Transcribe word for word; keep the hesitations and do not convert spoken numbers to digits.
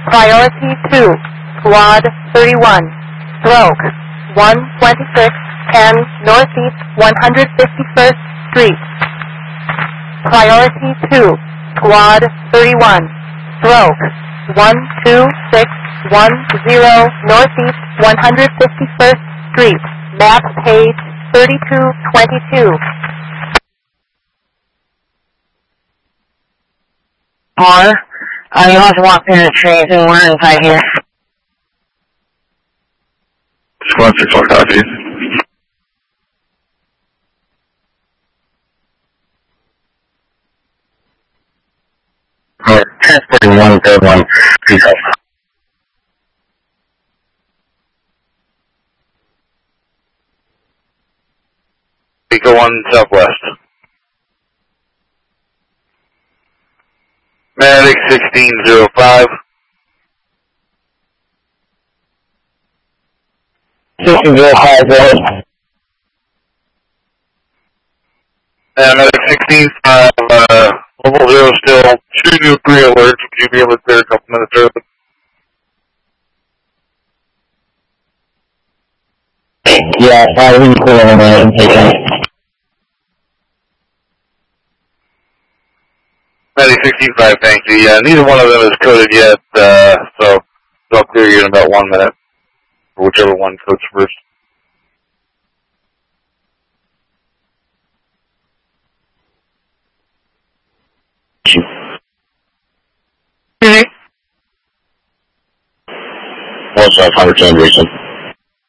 Priority two, Squad thirty-one, stroke, one twenty-six ten Northeast one hundred fifty-first Street. Priority two, Squad thirty-one, stroke, one two six one zero Northeast one hundred fifty-first Street, map page thirty-two twenty-two. Or, uh, you have to walk through the trees and we're inside here. Squad six one, copy. Alright, transporting one third one, please hold. Eco one Southwest. Medic sixteen oh five. sixteen oh five, go ahead. Uh, Medic sixteen five, uh, level zero still, two new three alerts. Would you be able to clear a couple minutes early? Yeah, I will be clear on that and take that. Medic sixteen five, thank you. Yeah, neither one of them is coded yet, uh, so I'll clear you in about one minute, or whichever one codes first. What's up, Hunter Anderson?